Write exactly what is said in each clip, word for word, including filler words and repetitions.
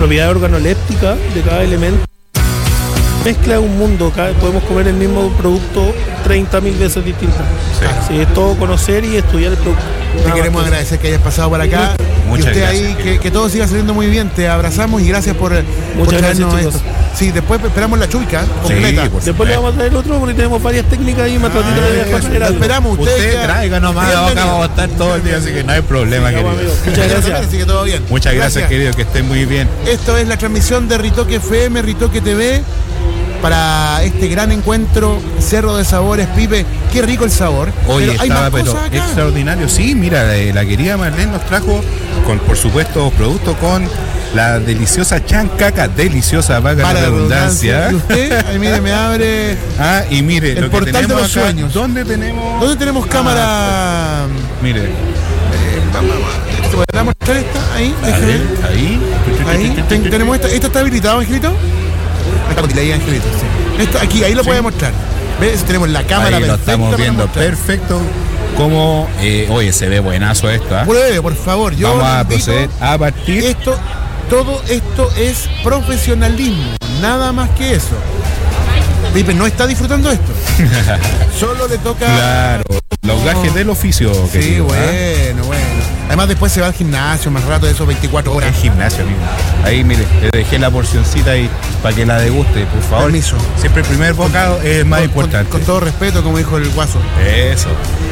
propiedades organolépticas de cada elemento. Mezcla de un mundo, cada, podemos comer el mismo producto treinta mil veces distintas. Sí. Sí, es todo conocer y estudiar el producto. Te queremos agradecer que hayas pasado por acá. Muchas y usted gracias. Ahí, que, que todo siga saliendo muy bien. Te abrazamos y gracias por, por traernos esto. Sí, después esperamos la chuica completa. Sí, después le vamos a traer otro porque tenemos varias técnicas ahí más ratito le voy a hacer algo. Esperamos, usted, usted traiga nomás, vamos a estar todo el día, así que no hay problema, sí, querido. Amigo. Muchas gracias. Así que todo bien. Muchas gracias, gracias, querido, que estén muy bien. Esto es la transmisión de Ritoque F M, Ritoque T V. Para este gran encuentro, Cerro de Sabores, Pipe, qué rico el sabor. Oye, pero estaba hay más pero extraordinario. Sí, mira, la, la querida Marlene nos trajo, con por supuesto, productos con la deliciosa chancaca, deliciosa, vaga para la redundancia. Y usted, ahí mire, me abre. Ah, y mire, el lo portal que tenemos de los acá, sueños. ¿Dónde tenemos? ¿Dónde tenemos cámara? Ah, mire. Eh, vamos, ¿te podrá mostrar esta? Ahí, déjeme. Ahí. Ahí. Ten, tenemos esta. ¿Esta está habilitada, Angelito? Ahí, Angelito, sí. Esto, aquí, ahí lo sí. puede mostrar. ¿Ves? Tenemos la cámara ahí perfecta. Lo estamos viendo perfecto. Como, eh, oye, se ve buenazo esto. ¿eh? Pruebe, por favor. Yo Vamos a proceder a partir. Esto, todo esto es profesionalismo. Nada más que eso. Pipe no está disfrutando esto. Solo le toca. Claro, los gajes del oficio. Sí, querido, bueno, ¿eh? bueno. Además después se va al gimnasio más rato de esos veinticuatro horas. El gimnasio, amigo. Ahí, mire, le dejé la porcioncita ahí para que la deguste, por favor. Permiso. Siempre el primer bocado es más con, importante. Con, con todo respeto, como dijo el guaso. Eso.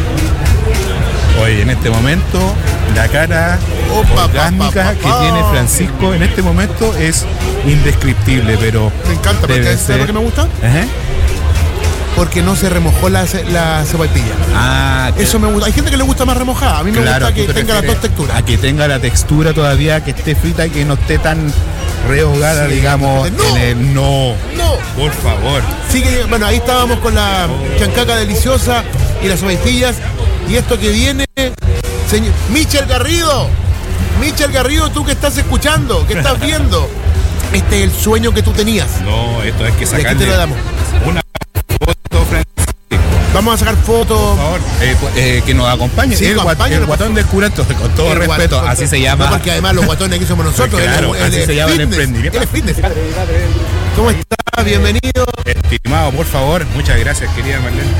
Oye, en este momento, la cara Opa, orgánica pa, pa, pa, pa. que tiene Francisco en este momento es indescriptible, pero... Me encanta, porque ¿sabes lo que me gusta? Ajá. Porque no se remojó la, la cebollilla. Ah, eso me gusta. Hay gente que le gusta más remojada. A mí me claro, gusta que tenga las dos texturas. A que tenga la textura todavía, que esté frita y que no esté tan rehogada, sí, digamos. No, en el, no, no. Por favor. Sí que, bueno, ahí estábamos con la chancaca deliciosa y las cebollillas. Y esto que viene, señor Michel Garrido. Michel Garrido, tú que estás escuchando, que estás viendo. Este es el sueño que tú tenías. No, esto es que sacarle. Y aquí te lo damos. Una foto, Francisco. Vamos a sacar fotos. Por favor, eh, eh, que nos acompañe. Sí, el, guat, el guatón del curanto, con todo el respeto, guatón, así se llama. No, porque además los guatones aquí somos nosotros. Claro, el, así el, se el llama fitness, el emprendimiento. El fitness. ¿Cómo está? Bienvenido. Estimado, por favor, muchas gracias, querida Marlene.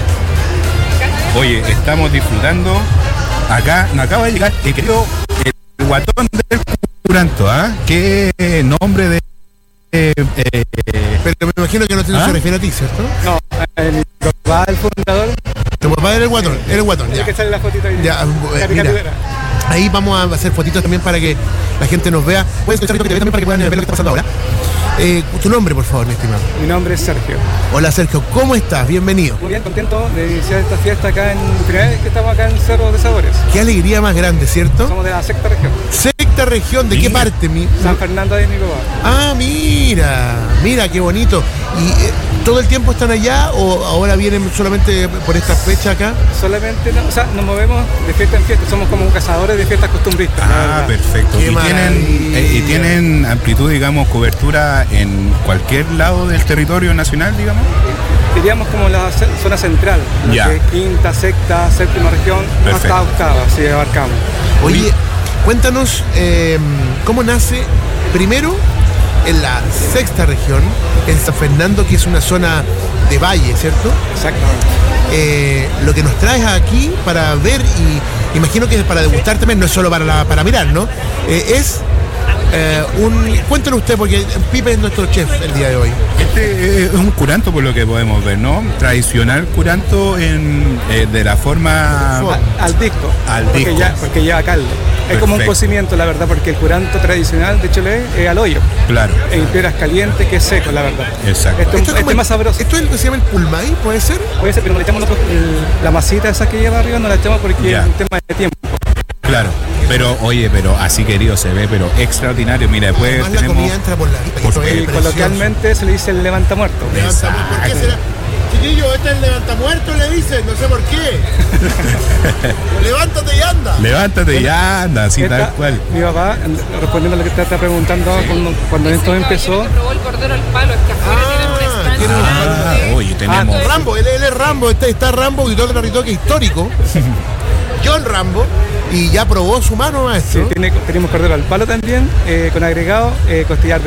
Oye, estamos disfrutando. Acá nos acaba de llegar el querido el guatón del curanto, ¿ah? ¿eh? Qué nombre de... Eh, eh, Pero me imagino que no te ¿ah? se refiere a ti, ¿cierto? No, el papá del fundador. Tu papá era el guatón, era el guatón, ya. Que sale la fotito ahí. Ya, eh, mira, ahí vamos a hacer fotitos también para que la gente nos vea. Puedes escuchar también para que puedan ver lo que está pasando ahora. Eh, tu nombre, por favor, mi estimado. Mi nombre es Sergio. Hola, Sergio, ¿cómo estás? Bienvenido. Muy bien, contento de iniciar esta fiesta acá en... Primera vez que estamos acá en Cerro de Sabores. Qué alegría más grande, ¿cierto? Somos de la sexta región. ¿Sexta región? ¿De mira. qué parte? Mi... San Fernando de Nicobar. Ah, mira, mira, qué bonito. ¿Y eh, todo el tiempo están allá o ahora vienen solamente por esta fecha acá? Solamente, no, o sea, nos movemos de fiesta en fiesta. Somos como cazadores de fiestas costumbristas. Ah, perfecto. Y tienen, eh, y tienen amplitud, digamos, cobertura en cualquier lado del territorio nacional, digamos. Diríamos como la zona central, ya. Que quinta, sexta, séptima región, perfecto. Hasta octava, así abarcamos. Oye, cuéntanos eh, cómo nace primero en la sexta región, en San Fernando, que es una zona de valle, ¿cierto? Exactamente. Eh, lo que nos traes aquí para ver y imagino que es para degustar también, no es solo para, la, para mirar, ¿no? Eh, es eh, un... Cuéntanos usted, porque Pipe es nuestro chef el día de hoy. Este es un curanto, por lo que podemos ver, ¿no? Tradicional curanto en, eh, de la forma... Al, al disco. Al porque disco. Ya, porque lleva caldo. Es Perfecto. como un cocimiento, la verdad, porque el curanto tradicional de Chile es al hoyo. Claro. En piedras calientes, que es seco, la verdad. Exacto. Esto, esto es, este es más sabroso. ¿Esto es lo que se llama el pulmay, puede ser? Puede ser, pero no le echamos nosotros el, la masita esa que lleva arriba, no la echamos porque ya. Es un tema de tiempo. Claro. Pero, oye, pero así querido se ve, pero extraordinario. Mira, después además tenemos... la comida entra por la pipa. Por y coloquialmente se le dice el levanta muerto. Levanta muerto. ¿Por qué será? Chiquillo, este es el levanta muerto, le dicen, no sé por qué. Levántate y anda. Levántate y anda, así esta, tal cual. Mi papá, respondiendo a lo que te está preguntando, sí. cuando, cuando esto empezó... Le probó el cordero al palo, es que afuera ah, tienen un stand. Ah, ah, oye, tenemos... Ah, Rambo, él, él es Rambo, está, está Rambo, auditor de Ritoque histórico. John Rambo. Y ya probó su mano, maestro. Sí, tiene, tenemos cordero al palo también, eh, con agregado, eh, costillar de